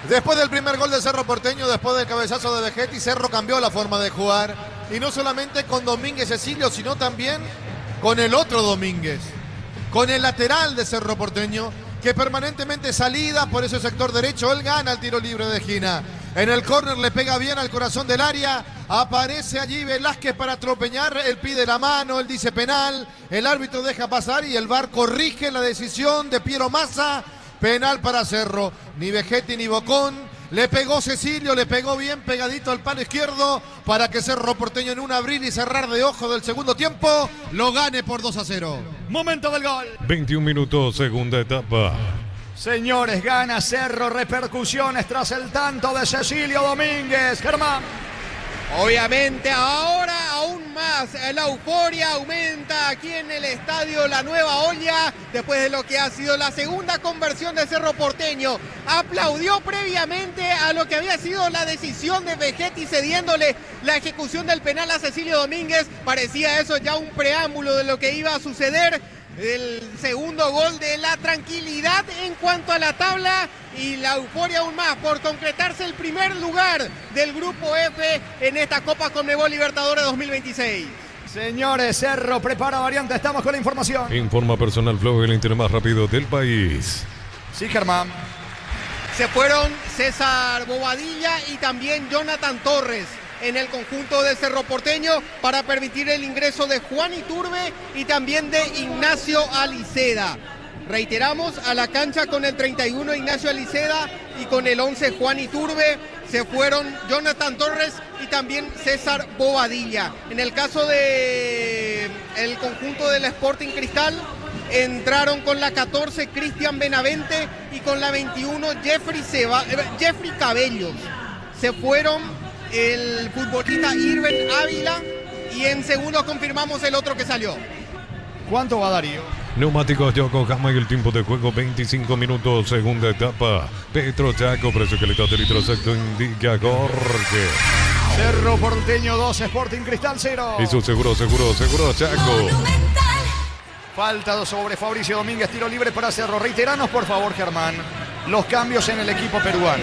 Después del primer gol de Cerro Porteño, después del cabezazo de Vegetti, Cerro cambió la forma de jugar. Y no solamente con Domínguez Cecilio, sino también con el otro Domínguez. Con el lateral de Cerro Porteño, que permanentemente salida por ese sector derecho. Él gana el tiro libre de esquina. En el córner le pega bien al corazón del área. Aparece allí Velázquez para atropellar. Él pide la mano, él dice penal. El árbitro deja pasar y el VAR corrige la decisión de Piero Massa. Penal para Cerro. Ni Vegetti ni Bocón. Le pegó Cecilio, le pegó bien pegadito al palo izquierdo para que Cerro Porteño en un abrir y cerrar de ojo del segundo tiempo lo gane por 2-0. Momento del gol. 21 minutos, segunda etapa. Señores, gana Cerro, repercusiones tras el tanto de Cecilio Domínguez. Germán. Obviamente ahora aún más la euforia aumenta aquí en el estadio La Nueva Olla después de lo que ha sido la segunda conversión de Cerro Porteño. Aplaudió previamente a lo que había sido la decisión de Vegetti cediéndole la ejecución del penal a Cecilio Domínguez. Parecía eso ya un preámbulo de lo que iba a suceder. El segundo gol de la tranquilidad en cuanto a la tabla y la euforia aún más por concretarse el primer lugar del Grupo F en esta Copa Conmebol Libertadores 2026. Señores, Cerro prepara variante, estamos con la información. Informa Personal Flow, el internet más rápido del país. Sí, Germán. Se fueron César Bobadilla y también Jonathan Torres en el conjunto de Cerro Porteño para permitir el ingreso de Juan Iturbe y también de Ignacio Aliceda. Reiteramos, a la cancha con el 31 Ignacio Aliceda y con el 11 Juan Iturbe. Se fueron Jonathan Torres y también César Bobadilla. En el caso de el conjunto del Sporting Cristal, entraron con la 14 Cristian Benavente y con la 21 Jeffrey Cabellos. Se fueron el futbolista Irben Ávila y en segundos confirmamos el otro que salió. ¿Cuánto va Darío? Neumáticos Yokohama y el tiempo de juego 25 minutos, segunda etapa. Petro Chaco, precio calidad de litro exacto indica Jorge. Cerro Porteño 2, Sporting Cristal 0. Y su seguro Chaco. Falta sobre Fabricio Domínguez, tiro libre para Cerro. Reiteranos por favor, Germán, los cambios en el equipo peruano.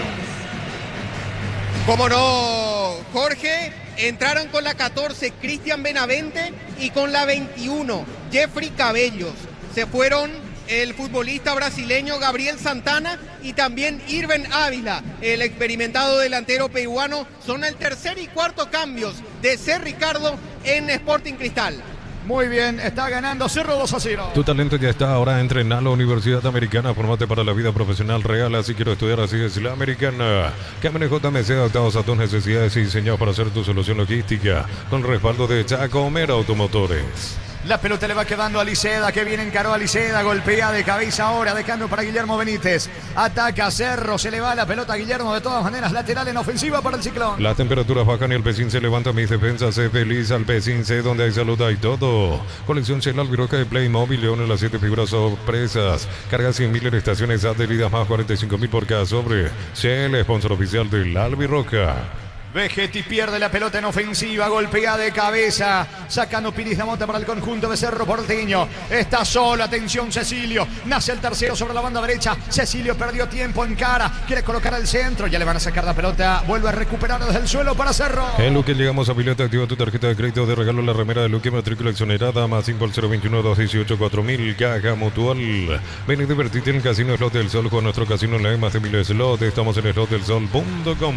Cómo no, Jorge, entraron con la 14 Cristian Benavente y con la 21 Jeffrey Cabellos. Se fueron el futbolista brasileño Gabriel Santana y también Irben Ávila, el experimentado delantero peruano. Son el tercer y cuarto cambios de C. Ricardo en Sporting Cristal. Muy bien, está ganando Cerro 2-0. Tu talento ya está, ahora entrena a la Universidad Americana. Formate para la vida profesional real. Así quiero estudiar, así es la Americana. Camiones JMC adaptados a tus necesidades y diseñados para hacer tu solución logística. Con respaldo de Chacomera Automotores. La pelota le va quedando a Liceda, que viene encaró a Liceda, golpea de cabeza ahora, dejando para Guillermo Benítez. Ataca Cerro, se le va la pelota a Guillermo, de todas maneras, lateral en ofensiva para el Ciclón. Las temperaturas bajan y el Pecín se levanta, mis defensas, sé feliz al Pecín, sé donde hay salud, hay todo. Colección Shell Albiroca de Playmobil, León en las 7 figuras sorpresas. Carga 100.000 en estaciones adheridas más 45.000 por cada sobre. Shell, sponsor oficial del Albiroca. Vegetti pierde la pelota en ofensiva, golpea de cabeza, sacando Piris de Mota para el conjunto de Cerro Porteño. Está solo, atención Cecilio, nace el tercero sobre la banda derecha. Cecilio perdió tiempo en cara, quiere colocar al centro, ya le van a sacar la pelota, vuelve a recuperar desde el suelo para Cerro. En Luque llegamos a Pilota, activa tu tarjeta de crédito de regalo, la remera de Luque, matrícula exonerada, más 5 al 021-218-4000, Caja Mutual. Ven y divertite en el Casino Slot del Sol con nuestro casino en la más de 1000 slot, estamos en slotdelsol.com.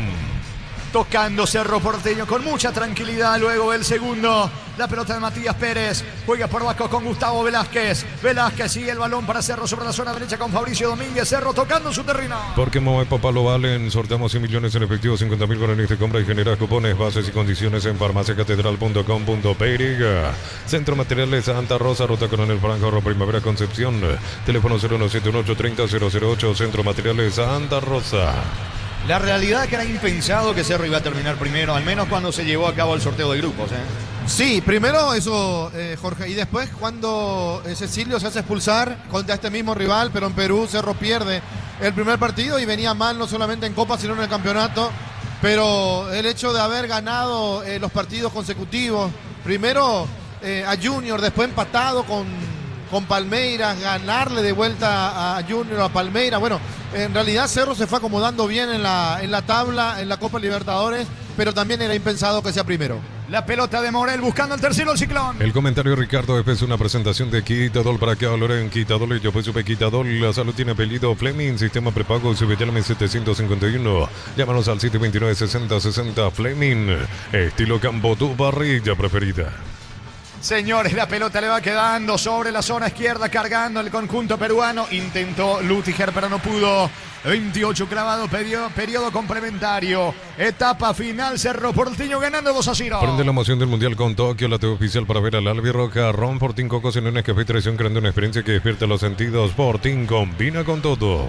Tocando Cerro Porteño con mucha tranquilidad luego del segundo. La pelota de Matías Pérez. Juega por abajo con Gustavo Velázquez. Velázquez sigue el balón para Cerro sobre la zona derecha con Fabricio Domínguez. Cerro tocando su terreno. Porque mamá y papá lo valen. Sorteamos 100 millones en efectivo, 50.000 guaraníes de compra y genera cupones, bases y condiciones en farmaciacatedral.com.py. Centro Materiales Santa Rosa, Ruta Coronel Franco, Primavera Concepción. Teléfono 0178-30-008. Centro Materiales Santa Rosa. La realidad es que era impensado que Cerro iba a terminar primero, al menos cuando se llevó a cabo el sorteo de grupos. Sí, primero eso, Jorge, y después cuando Cecilio se hace expulsar contra este mismo rival, pero en Perú Cerro pierde el primer partido y venía mal no solamente en Copa, sino en el campeonato, pero el hecho de haber ganado los partidos consecutivos, primero a Junior, después empatado con con Palmeiras, ganarle de vuelta a Junior, a Palmeiras. Bueno, en realidad Cerro se fue acomodando bien en la tabla, en la Copa Libertadores, pero también era impensado que sea primero. La pelota de Morel buscando el tercero, el Ciclón. El comentario de Ricardo después de una presentación de Quitadol para que valoren Quitadol. Yo pues supe Quitadol. La salud tiene apellido Fleming. Sistema prepago. Llame 751. Llámanos al 729-6060 Fleming. Estilo Campo, tu parrilla preferida. Señores, la pelota le va quedando sobre la zona izquierda, cargando el conjunto peruano. Intentó Lutiger, pero no pudo. 28 clavado, periodo complementario. Etapa final, Cerro Porteño ganando 2-0. Prende la emoción del Mundial con Tokio, la TV oficial para ver al albirroja. Ron Fortín Cocos en un café traición, creando una experiencia que despierta los sentidos. Fortín combina con todo.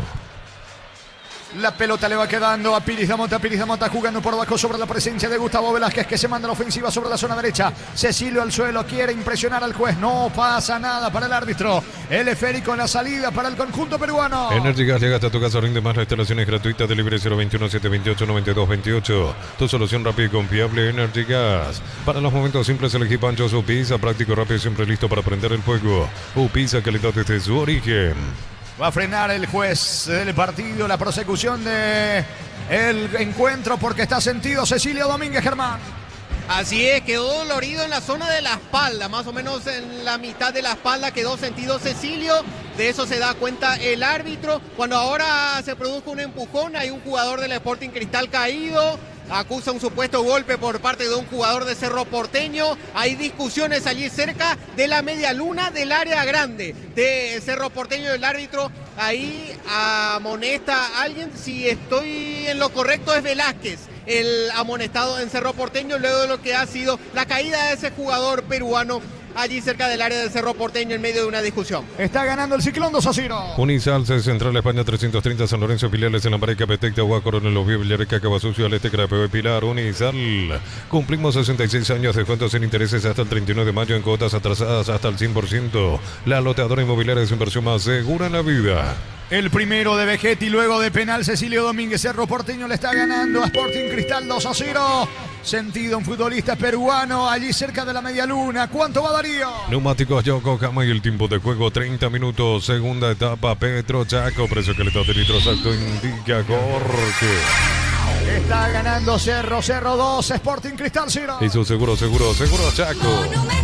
La pelota le va quedando a Piris Damota jugando por abajo sobre la presencia de Gustavo Velázquez, que se manda la ofensiva sobre la zona derecha. Cecilio al suelo, quiere impresionar al juez. No pasa nada para el árbitro. El esférico en la salida para el conjunto peruano. Energy Gas llega hasta tu casa, rinde más. La instalación es gratuita. Delivery 021-728-9228. Tu solución rápida y confiable, Energy Gas. Para los momentos simples, elegí Panchos Upisa. Práctico, rápido y siempre listo para prender el fuego. Upisa, calidad desde su origen. Va a frenar el juez del partido la prosecución de el encuentro porque está sentido Cecilio Domínguez, Germán. Así es, quedó dolorido en la zona de la espalda, más o menos en la mitad de la espalda quedó sentido Cecilio. De eso se da cuenta el árbitro. Cuando ahora se produjo un empujón, hay un jugador del Sporting Cristal caído. Acusa un supuesto golpe por parte de un jugador de Cerro Porteño. Hay discusiones allí cerca de la media luna del área grande de Cerro Porteño. El árbitro ahí amonesta a alguien. Si estoy en lo correcto, es Velázquez, el amonestado en Cerro Porteño, luego de lo que ha sido la caída de ese jugador peruano allí cerca del área del Cerro Porteño en medio de una discusión. Está ganando el Ciclón 2-0. Unisal, Central España 330, San Lorenzo, filiales en la Pareca, Petecta, Agua, Coronel, Oviedo, Villareca, Cabasucio, al este, Carapeo y Pilar. Unisal, cumplimos 66 años de descuentos sin intereses hasta el 31 de mayo en cuotas atrasadas hasta el 100%. La loteadora inmobiliaria es su inversión más segura en la vida. El primero de Vegetti, luego de penal Cecilio Domínguez. Cerro Porteño le está ganando a Sporting Cristal 2-0. Sentido un futbolista peruano allí cerca de la media luna. ¿Cuánto va Darío? Neumáticos Yokohama y el tiempo de juego 30 minutos. Segunda etapa Petro Chaco. Precio que le da de litros acto indica Jorge. Está ganando Cerro 2, Sporting Cristal 0. Hizo seguro Chaco.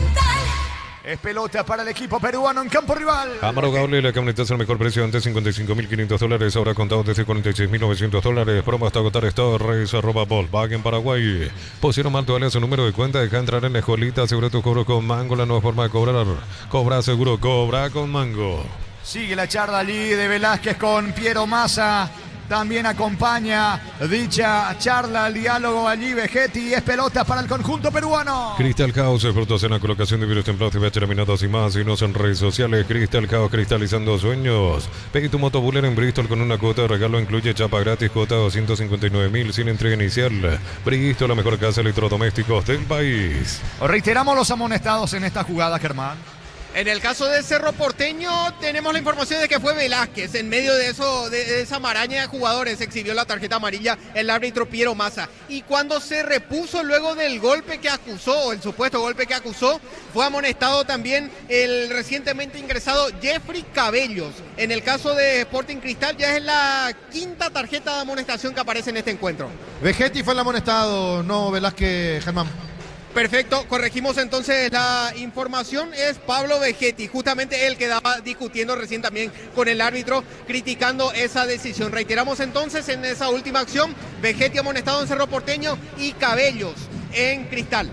Es pelota para el equipo peruano en campo rival. Amaro Gaule, la camioneta es el mejor precio antes $55.500, ahora contado desde $46.900. Promo hasta agotar Torres, @Volkswagen Paraguay. Pusieron mal tu alias, su número de cuenta, deja entrar en la escuelita, asegura tu cobro con Mango, la nueva forma de cobrar. Cobra seguro, cobra con Mango. Sigue la charla allí de Velázquez con Piero Massa. También acompaña dicha charla, el diálogo allí Vegetti. Es pelota para el conjunto peruano. Crystal House, frutos en la colocación de virus templados, TVH laminados y más. Y no en redes sociales. Crystal House, cristalizando sueños. Pegue tu moto Buller en Bristol con una cuota de regalo. Incluye chapa gratis, cuota 259.000 sin entrega inicial. Bristol, la mejor casa de electrodomésticos del país. Reiteramos los amonestados en esta jugada, Germán. En el caso de Cerro Porteño tenemos la información de que fue Velázquez. En medio de eso, de esa maraña de jugadores, exhibió la tarjeta amarilla el árbitro Piero Massa. Y cuando se repuso luego del golpe que acusó, el supuesto golpe que acusó, fue amonestado también el recientemente ingresado Jeffrey Cabellos. En el caso de Sporting Cristal ya es la quinta tarjeta de amonestación que aparece en este encuentro. Vegetti fue el amonestado, no Velázquez, Germán. Perfecto, corregimos entonces la información, es Pablo Vegetti, justamente él quedaba discutiendo recién también con el árbitro, criticando esa decisión. Reiteramos entonces en esa última acción, Vegetti amonestado en Cerro Porteño y Cabellos en Cristal.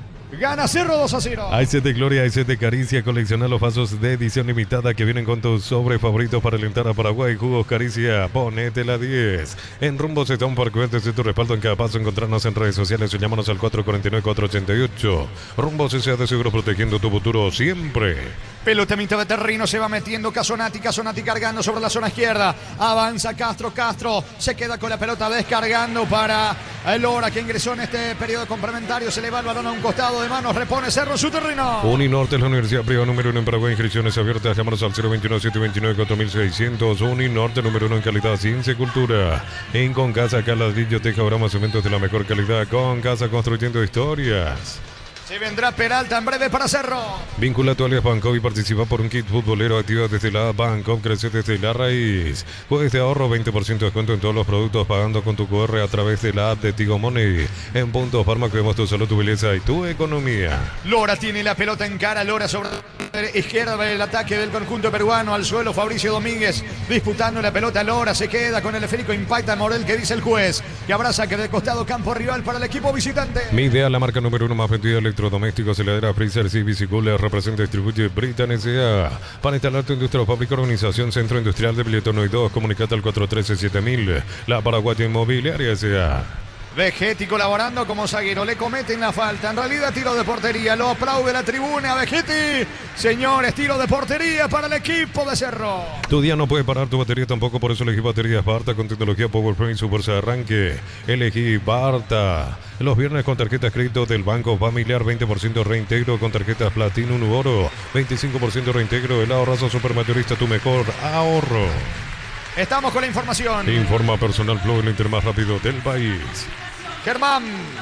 Gana Cerro 2-0. Ahí se te gloria, ahí se te caricia. Colecciona los vasos de edición limitada que vienen con tus sobres favoritos para alentar a Paraguay. Jugos Caricia, ponete la 10. En Rumbo se está un parque de tu respaldo en cada paso. Encontrarnos en redes sociales o llámanos al 449-488. Rumbo se sea de seguro protegiendo tu futuro siempre. Pelota mitad de terreno, se va metiendo Casonati cargando sobre la zona izquierda. Avanza Castro se queda con la pelota descargando para el Lora que ingresó en este periodo complementario. Se le va el balón a un costado de manos, repone Cerro en su terreno. Uninorte es la universidad privada número 1 en Paraguay. Inscripciones abiertas, llámanos al 021-729-4600. Uninorte número 1 en calidad, ciencia y cultura. En Concasa, acá ladrillo, teja, ahora más eventos de la mejor calidad. Concasa, construyendo historias. Se vendrá Peralta en breve para Cerro. Vincula tu alias Bancopp y participa por un kit futbolero. Activa desde la app Bancopp, crece desde la raíz. Jueves de ahorro, 20% de descuento en todos los productos pagando con tu QR a través de la app de Tigo Money. En Puntos Farma cuidamos tu salud, tu belleza y tu economía. Lora tiene la pelota en cara. Lora sobre la izquierda del ataque del conjunto peruano. Al suelo Fabricio Domínguez disputando la pelota. Lora se queda con el esférico. Impacta Morel, que dice el juez, que habrá saque de costado, campo rival para el equipo visitante. Mi idea, la marca número 1 más vendida de electrodomésticos, heladera, freezer, CBC Cooler, representa y distribuye Britan S.A. Para instalar tu industria o fábrica, organización Centro Industrial de Biletono y 2, comunicate al 413-7000. La Paraguaya Inmobiliaria S.A. Vegetti colaborando como zaguero, le cometen la falta, en realidad tiro de portería, lo aplaude la tribuna. Vegetti, señores, tiro de portería para el equipo de Cerro. Tu día no puede parar, tu batería tampoco, por eso elegí baterías Barta con tecnología PowerPoint, su fuerza de arranque. Elegí Barta. Los viernes con tarjetas crédito del Banco Familiar, 20% reintegro, con tarjetas Platinum u Oro, 25% reintegro. El ahorrazo supermayorista, tu mejor ahorro. Estamos con la información. Informa Personal Flow, el Inter más rápido del país. Germán.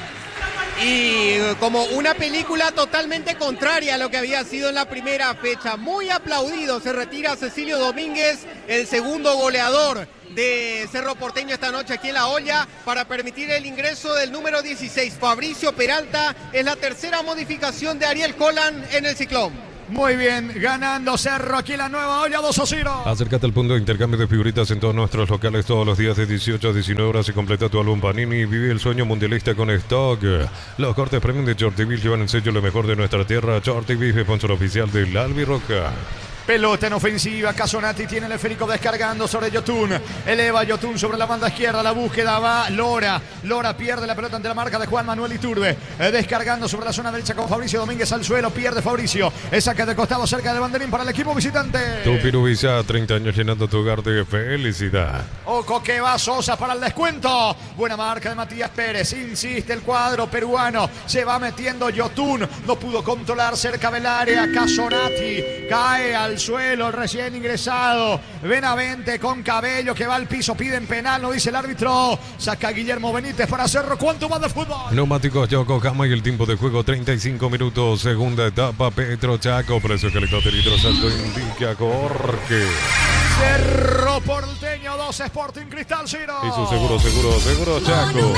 Y como una película totalmente contraria a lo que había sido en la primera fecha. Muy aplaudido, se retira Cecilio Domínguez, el segundo goleador de Cerro Porteño esta noche aquí en La Olla, para permitir el ingreso del número 16, Fabricio Peralta. Es la tercera modificación de Ariel Colan en el Ciclón. Muy bien, ganando Cerro aquí en La Nueva Olla, 2-0. Acércate al punto de intercambio de figuritas en todos nuestros locales todos los días de 18 a 19 horas y completa tu álbum Panini y vive el sueño mundialista con Stock. Los cortes premium de Chortiville llevan en sello lo mejor de nuestra tierra. Chortiville, sponsor oficial del Albirroja. Pelota en ofensiva, Casonati tiene el esférico descargando sobre Yotun. Eleva Yotun sobre la banda izquierda, la búsqueda va Lora. Lora pierde la pelota ante la marca de Juan Manuel Iturbe. Descargando sobre la zona derecha con Fabricio Domínguez al suelo, pierde Fabricio. El saque de costado cerca del banderín para el equipo visitante. Tu Piruvisa, 30 años llenando tu hogar de felicidad. Ojo que va Sosa para el descuento. Buena marca de Matías Pérez. Insiste el cuadro peruano. Se va metiendo Yotun. No pudo controlar cerca del área. Casonati cae al suelo, el recién ingresado Benavente con Cabello, que va al piso, piden penal, no dice el árbitro. Saca Guillermo Benítez para Cerro. ¿Cuánto más de fútbol? Neumáticos Yokohama y el tiempo de juego 35 minutos. Segunda etapa, Petro Chaco, precio calidad hidrosalto indica Jorge. Cerro Porteño 2, Sporting Cristal 0. Y su seguro Chaco.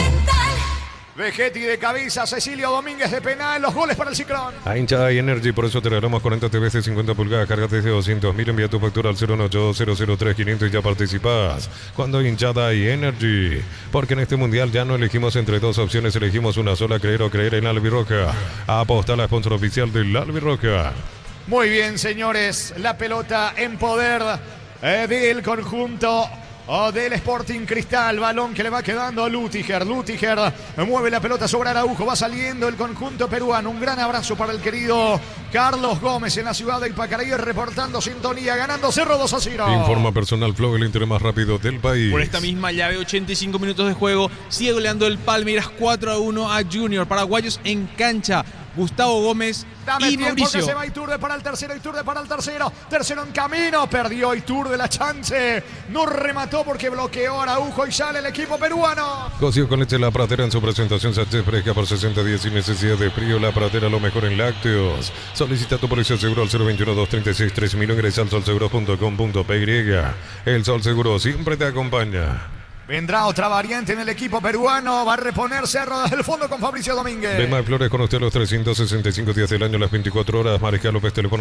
Vegetti de cabeza, Cecilio Domínguez de penal, los goles para el Ciclón. A hinchada y Energy, por eso te regalamos 40 TVs de 50 pulgadas, cargate de 200.000, envía tu factura al 0180003 y ya participás. Cuando hinchada y Energy, porque en este mundial ya no elegimos entre dos opciones, elegimos una sola, creer o creer en Albirroja. Aposta la sponsor oficial del Albirroja. Muy bien, señores, la pelota en poder del conjunto del Sporting Cristal, balón que le va quedando a Lutiger. Lutiger mueve la pelota sobre Araujo, va saliendo el conjunto peruano. Un gran abrazo para el querido Carlos Gómez en la ciudad de Ipacaraí, reportando sintonía, ganando Cerro 2-0. Informa Personal Flow, el Inter más rápido del país. Por esta misma llave, 85 minutos de juego, sigue goleando el Palmeiras 4-1 a Junior. Paraguayos en cancha, Gustavo Gómez Dame y tiempo Mauricio. Que se va Iturbe para el tercero, Iturbe para el tercero. Tercero en camino, perdió Iturbe la chance. No remató porque bloqueó Araujo y sale el equipo peruano. Cocido con leche La Pradera en su presentación Sánchez fresca por 60 días sin necesidad de frío. La Pradera, lo mejor en lácteos. Solicita tu póliza seguro al 021-236-3000. Ingresa al solseguro.com.py. El Sol Seguro siempre te acompaña. Vendrá otra variante en el equipo peruano. Va a reponer Cerro desde el fondo con Fabricio Domínguez. Bemay Flores con usted los 365 días del año, las 24 horas. Mariscal López, teléfono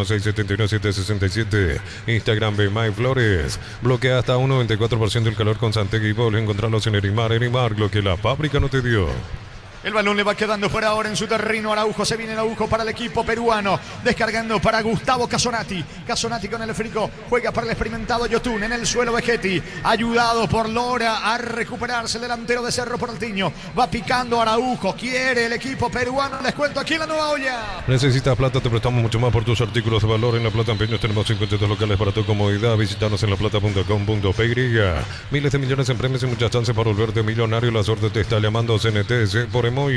671-767. Instagram Bemay Flores. Bloquea hasta un 94% el calor con Santegui y Bol. Encontrarlos en Erimar, lo que la fábrica no te dio. El balón le va quedando por ahora en su terreno. Araujo, se viene Araujo para el equipo peruano. Descargando para Gustavo Casonati. Casonati con el esférico. Juega para el experimentado Yotun. En el suelo Vegetti. Ayudado por Lora a recuperarse el delantero de Cerro Porteño. Va picando Araujo. Quiere el equipo peruano. Les cuento aquí en La Nueva Olla. Necesitas plata, te prestamos mucho más por tus artículos de valor. En La Plata Empeños tenemos 52 locales para tu comodidad. Visítanos en laplata.com.py. Miles de millones en premios y muchas chances para volverte millonario. La suerte te está llamando. CNT por Emoy.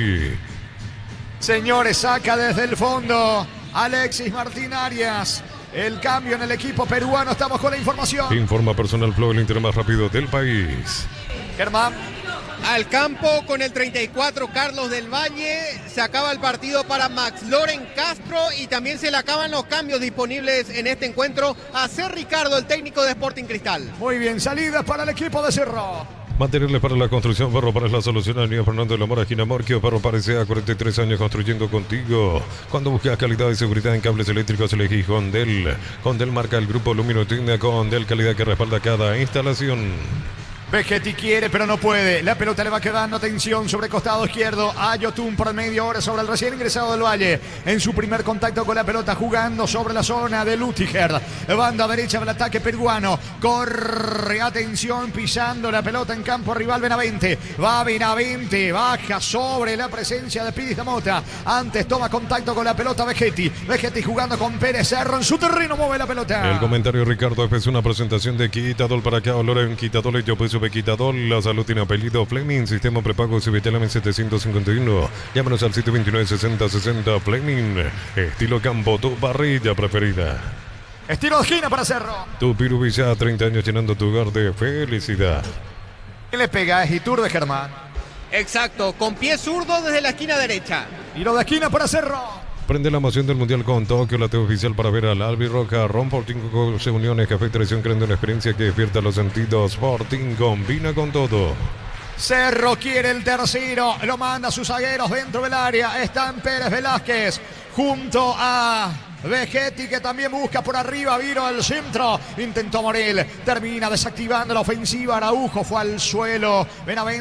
Señores, saca desde el fondo Alexis Martín Arias. El cambio en el equipo peruano. Estamos con la información. Informa Personal Flow, el Inter más rápido del país. Germán. Al campo con el 34 Carlos del Valle. Se acaba el partido para Max Loren Castro y también se le acaban los cambios disponibles en este encuentro a C. Ricardo, el técnico de Sporting Cristal. Muy bien, salidas para el equipo de Cerro. Materiales para la construcción, Ferro Pares la solución. Avenida Fernando de la Mora, Ginamorquio. Ferro Pares a 43 años construyendo contigo. Cuando buscas calidad y seguridad en cables eléctricos, elegí Condel. Condel marca el grupo Luminotina. Condel, calidad que respalda cada instalación. Vegetti quiere, pero no puede. La pelota le va quedando. Atención sobre costado izquierdo. A Yotun por media hora sobre el recién ingresado del Valle. En su primer contacto con la pelota, jugando sobre la zona de Lutiger. Banda derecha del ataque peruano. Corre, atención, pisando la pelota en campo rival Benavente. Va Benavente, baja sobre la presencia de Piris Damota. Antes toma contacto con la pelota Vegetti. Vegetti jugando con Pérez Cerro en su terreno, mueve la pelota. El comentario Ricardo es una presentación de Quitadol para acá. Olor en Quitadol y yo peso Quitadol. La salud tiene apellido Fleming. Sistema prepago Civitel 751. Llámanos al 729-6060 Fleming. Estilo campo, tu parrilla preferida. Estilo de esquina para Cerro. Tu Pirubilla, 30 años llenando tu hogar de felicidad. ¿Qué le pega? Es Iturbe, Germán. Exacto, con pie zurdo desde la esquina derecha. Tiro de esquina para Cerro. Prende la emoción del Mundial con Tokio, la TV oficial para ver al Albirroja. Ron Fortín con uniones, café y tradición, creando una experiencia que despierta los sentidos. Fortín combina con todo. Cerro quiere el tercero, lo manda a sus zagueros dentro del área. Están Pérez Velázquez junto a Vegetti, que también busca por arriba, vino al centro. Intentó Morel, termina desactivando la ofensiva. Araujo fue al suelo. Benavente